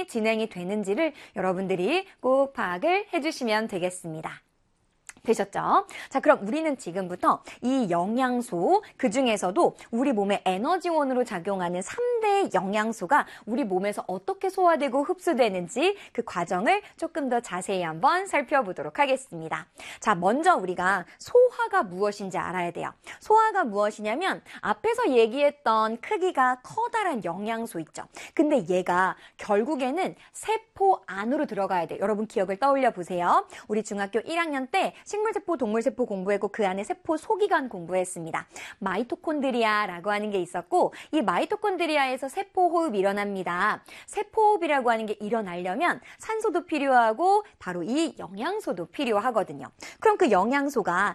진행이 되는지를 여러분들이 꼭 파악을 해주시면 되겠습니다. 되셨죠? 자, 그럼 우리는 지금부터 이 영양소, 그 중에서도 우리 몸의 에너지원으로 작용하는 3대 영양소가 우리 몸에서 어떻게 소화되고 흡수되는지 그 과정을 조금 더 자세히 한번 살펴보도록 하겠습니다. 자, 먼저 우리가 소화가 무엇인지 알아야 돼요. 소화가 무엇이냐면 앞에서 얘기했던 크기가 커다란 영양소 있죠. 근데 얘가 결국에는 세포 안으로 들어가야 돼요. 여러분 기억을 떠올려 보세요. 우리 중학교 1학년 때 식물세포, 동물세포 공부했고 그 안에 세포 소기관 공부했습니다. 마이토콘드리아라고 하는 게 있었고 이 마이토콘드리아에서 세포호흡이 일어납니다. 세포호흡이라고 하는 게 일어나려면 산소도 필요하고 바로 이 영양소도 필요하거든요. 그럼 그 영양소가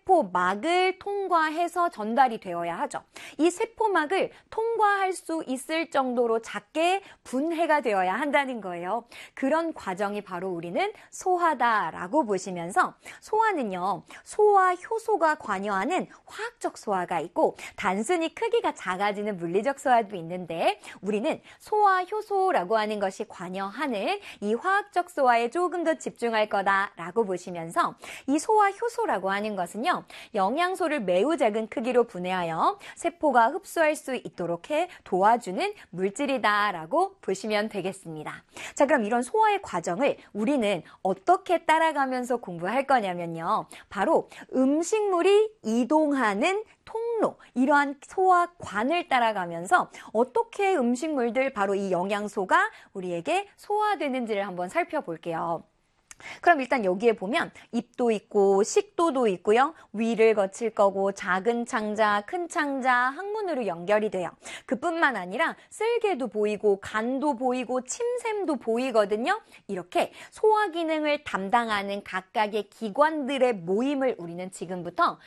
세포막을 통과해서 전달이 되어야 하죠. 이 세포막을 통과할 수 있을 정도로 작게 분해가 되어야 한다는 거예요. 그런 과정이 바로 우리는 소화다라고 보시면서 소화는요, 소화 효소가 관여하는 화학적 소화가 있고 단순히 크기가 작아지는 물리적 소화도 있는데 우리는 소화 효소라고 하는 것이 관여하는 이 화학적 소화에 조금 더 집중할 거다라고 보시면서 이 소화 효소라고 하는 것은요, 영양소를 매우 작은 크기로 분해하여 세포가 흡수할 수 있도록 해 도와주는 물질이다라고 보시면 되겠습니다. 자, 그럼 이런 소화의 과정을 우리는 어떻게 따라가면서 공부할 거냐면요. 바로 음식물이 이동하는 통로, 이러한 소화관을 따라가면서 어떻게 음식물들, 바로 이 영양소가 우리에게 소화되는지를 한번 살펴볼게요. 그럼 일단 여기에 보면 입도 있고 식도도 있고요. 위를 거칠 거고 작은 창자, 큰 창자, 항문으로 연결이 돼요. 그뿐만 아니라 쓸개도 보이고 간도 보이고 침샘도 보이거든요. 이렇게 소화 기능을 담당하는 각각의 기관들의 모임을 우리는 지금부터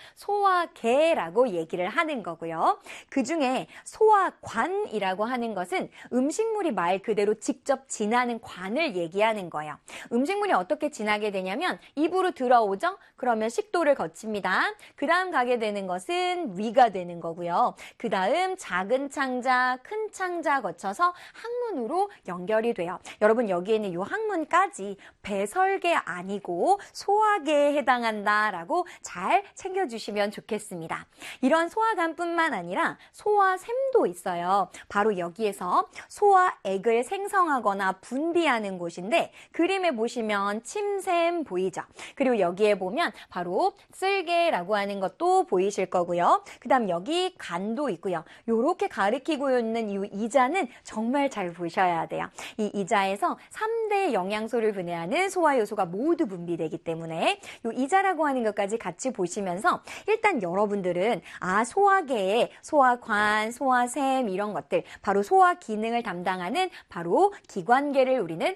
소화계라고 얘기를 하는 거고요. 그중에 소화관이라고 하는 것은 음식물이 말 그대로 직접 지나는 관을 얘기하는 거예요. 음식물이 어떻게 지나게 되냐면 입으로 들어오죠? 그러면 식도를 거칩니다. 그 다음 가게 되는 것은 위가 되는 거고요. 그 다음 작은 창자, 큰 창자 거쳐서 항문으로 연결이 돼요. 여러분 여기에는 이 항문까지 배설계 아니고 소화계에 해당한다라고 잘 챙겨주시면 좋겠습니다. 이런 소화관뿐만 아니라 소화샘도 있어요. 바로 여기에서 소화액을 생성하거나 분비하는 곳인데 그림에 보시면 침샘 보이죠? 그리고 여기에 보면 바로 쓸개라고 하는 것도 보이실 거고요. 그 다음 여기 간도 있고요. 이렇게 가리키고 있는 이 이자는 정말 잘 보셔야 돼요. 이 이자에서 3대 영양소를 분해하는 소화효소가 모두 분비되기 때문에 이 이자라고 하는 것까지 같이 보시면서 일단 여러분들은 소화계에 소화관, 소화샘 이런 것들, 바로 소화 기능을 담당하는 바로 기관계를 우리는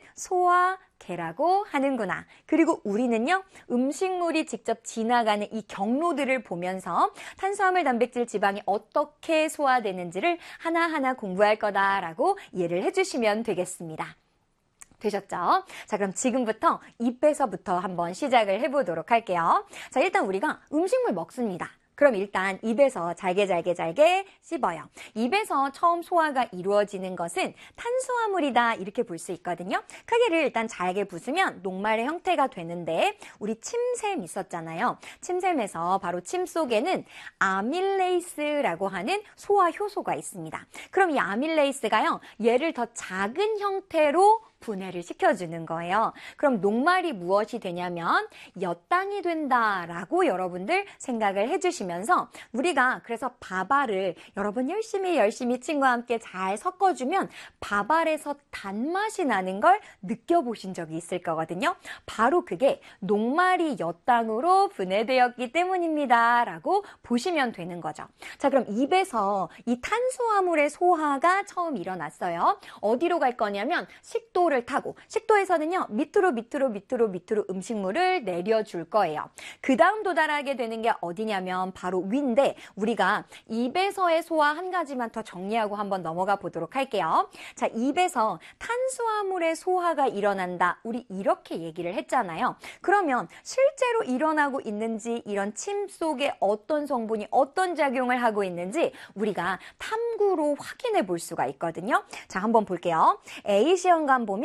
소화계라고 하는구나. 그리고 우리는요, 음식물이 직접 지나가는 이 경로들을 보면서 탄수화물, 단백질, 지방이 어떻게 소화되는지를 하나하나 공부할 거다라고 이해를 해주시면 되겠습니다. 되셨죠? 자, 그럼 지금부터 입에서부터 한번 시작을 해보도록 할게요. 자, 일단 우리가 음식물 먹습니다. 그럼 일단 입에서 잘게 씹어요. 입에서 처음 소화가 이루어지는 것은 탄수화물이다 이렇게 볼 수 있거든요. 크기를 일단 잘게 부수면 녹말의 형태가 되는데 우리 침샘 있었잖아요. 침샘에서 바로 침 속에는 아밀레이스라고 하는 소화 효소가 있습니다. 그럼 이 아밀레이스가요, 얘를 더 작은 형태로 분해를 시켜주는 거예요. 그럼 녹말이 무엇이 되냐면 엿당이 된다라고 여러분들 생각을 해주시면서 우리가 그래서 밥알을 여러분 열심히 친구와 함께 잘 섞어주면 밥알에서 단맛이 나는 걸 느껴보신 적이 있을 거거든요. 바로 그게 녹말이 엿당으로 분해되었기 때문입니다. 라고 보시면 되는 거죠. 자, 그럼 입에서 이 탄수화물의 소화가 처음 일어났어요. 어디로 갈 거냐면 식도를 타고 식도에서는요 밑으로 음식물을 내려줄 거예요. 그 다음 도달하게 되는 게 어디냐면 바로 위인데 우리가 입에서의 소화 한 가지만 더 정리하고 한번 넘어가 보도록 할게요. 자, 입에서 탄수화물의 소화가 일어난다. 우리 이렇게 얘기를 했잖아요. 그러면 실제로 일어나고 있는지 이런 침 속에 어떤 성분이 어떤 작용을 하고 있는지 우리가 탐구로 확인해 볼 수가 있거든요. 자, 한번 볼게요. A 시험관 보면